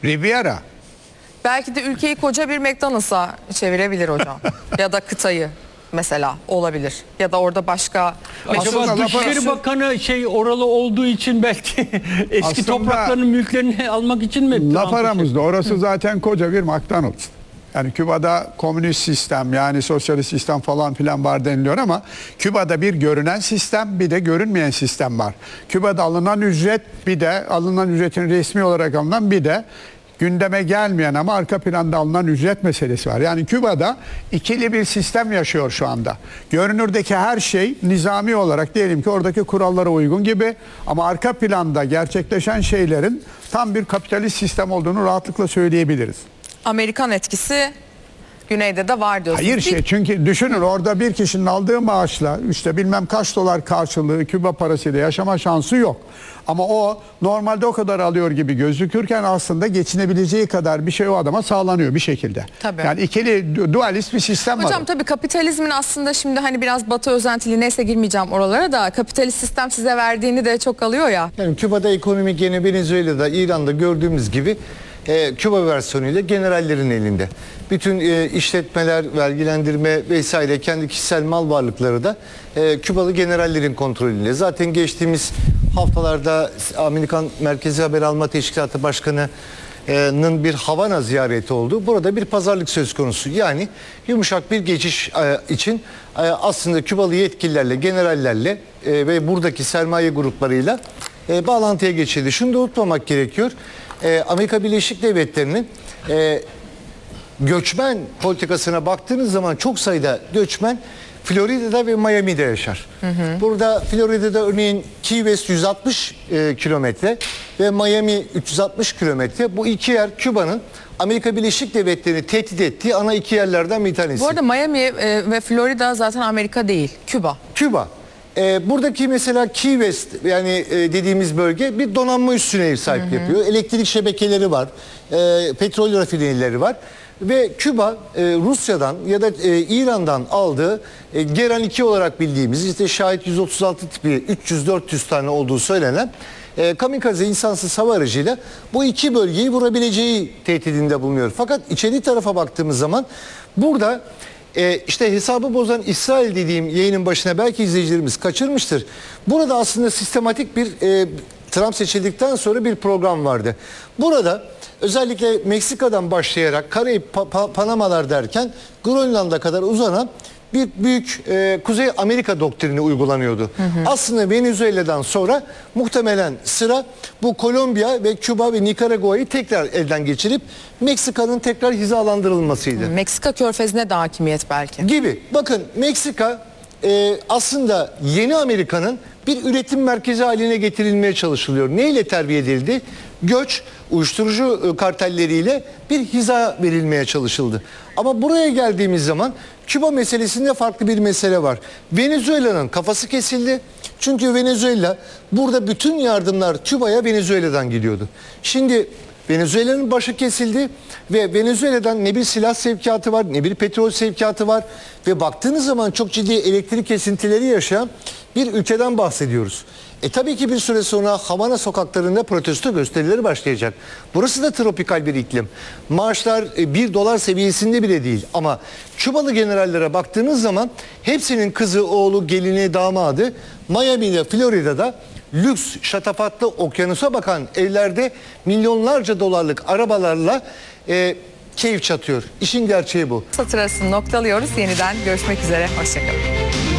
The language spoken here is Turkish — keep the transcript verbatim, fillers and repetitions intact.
Riviera. Belki de ülkeyi koca bir McDonald's'a çevirebilir hocam. Ya da kıtayı mesela olabilir. Ya da orada başka... Acaba Dışişleri Bakanı şey oralı olduğu için belki eski Aslında topraklarının mülklerini almak için mi? Laf aramızda orası zaten koca bir McDonald's. Yani Küba'da komünist sistem, yani sosyalist sistem falan filan var deniliyor ama Küba'da bir görünen sistem, bir de görünmeyen sistem var. Küba'da alınan ücret, bir de alınan ücretin resmi olarak alınan, bir de gündeme gelmeyen ama arka planda alınan ücret meselesi var. Yani Küba'da ikili bir sistem yaşıyor şu anda. Görünürdeki her şey nizami olarak diyelim ki oradaki kurallara uygun gibi, ama arka planda gerçekleşen şeylerin tam bir kapitalist sistem olduğunu rahatlıkla söyleyebiliriz. Amerikan etkisi güneyde de var diyorsunuz. Hayır şey, çünkü düşünün orada bir kişinin aldığı maaşla işte bilmem kaç dolar karşılığı Küba parasıyla yaşama şansı yok. Ama o normalde o kadar alıyor gibi gözükürken aslında geçinebileceği kadar bir şey o adama sağlanıyor bir şekilde. Tabii. Yani ikili dualist bir sistem var. Hocam tabii kapitalizmin aslında şimdi hani biraz Batı özentili, neyse girmeyeceğim oralara da, kapitalist sistem size verdiğini de çok alıyor ya. Yani Küba'da ekonomi gene Venezuela'da, İran'da gördüğümüz gibi e, Küba versiyonuyla generallerin elinde. Bütün e, işletmeler, vergilendirme vesaire, kendi kişisel mal varlıkları da e, Kübalı generallerin kontrolünde. Zaten geçtiğimiz haftalarda Amerikan Merkezi Haber Alma Teşkilatı Başkanı'nın bir Havana ziyareti oldu. Burada bir pazarlık söz konusu. Yani yumuşak bir geçiş için aslında Kübalı yetkililerle, generallerle ve buradaki sermaye gruplarıyla bağlantıya geçildi. Şunu da unutmamak gerekiyor. Amerika Birleşik Devletleri'nin göçmen politikasına baktığınız zaman çok sayıda göçmen Florida'da ve Miami'de yaşar. Hı hı. Burada Florida'da örneğin Key West yüz altmış e, kilometre ve Miami üç yüz altmış kilometre. Bu iki yer Küba'nın Amerika Birleşik Devletleri'ni tehdit ettiği ana iki yerlerden bir tanesi. Bu arada Miami e, ve Florida zaten Amerika değil, Küba. Küba. E, buradaki mesela Key West yani e, dediğimiz bölge bir donanma üssüne ev sahipliği yapıyor. Elektrik şebekeleri var, e, petrol rafinerileri var. Ve Küba e, Rusya'dan ya da e, İran'dan aldığı e, Geran iki olarak bildiğimiz işte Şahit yüz otuz altı tipi üç yüz dört yüz tane olduğu söylenen e, kamikaze insansız hava aracıyla bu iki bölgeyi vurabileceği tehdidinde bulunuyor. Fakat içeri tarafa baktığımız zaman burada e, işte hesabı bozan İsrail dediğim yayının başına belki izleyicilerimiz kaçırmıştır. Burada aslında sistematik bir e, Trump seçildikten sonra bir program vardı. Burada özellikle Meksika'dan başlayarak Karayip, pa pa Panamalar derken Grönland'a kadar uzanan bir büyük e, Kuzey Amerika doktrini uygulanıyordu. Hı hı. Aslında Venezuela'dan sonra muhtemelen sıra bu Kolombiya ve Küba ve Nikaragua'yı tekrar elden geçirip Meksika'nın tekrar hizalandırılmasıydı. Hı, Meksika körfezine de hakimiyet belki. Gibi. Bakın Meksika e, aslında yeni Amerika'nın bir üretim merkezi haline getirilmeye çalışılıyor. Neyle terbiye edildi? Göç, uyuşturucu kartelleriyle bir hiza verilmeye çalışıldı. Ama buraya geldiğimiz zaman Küba meselesinde farklı bir mesele var. Venezuela'nın kafası kesildi. Çünkü Venezuela, burada bütün yardımlar Küba'ya Venezuela'dan gidiyordu. Şimdi Venezuela'nın başı kesildi ve Venezuela'dan ne bir silah sevkiyatı var, ne bir petrol sevkiyatı var ve baktığınız zaman çok ciddi elektrik kesintileri yaşayan bir ülkeden bahsediyoruz. E tabii ki bir süre sonra Havana sokaklarında protesto gösterileri başlayacak. Burası da tropikal bir iklim. Maaşlar bir dolar seviyesinde bile değil. Ama Kübalı generallere baktığınız zaman hepsinin kızı, oğlu, gelini, damadı Miami'de, Florida'da lüks, şatafatlı, okyanusa bakan evlerde milyonlarca dolarlık arabalarla e, keyif çatıyor. İşin gerçeği bu. Satır arasını noktalıyoruz. Yeniden görüşmek üzere. Hoşçakalın.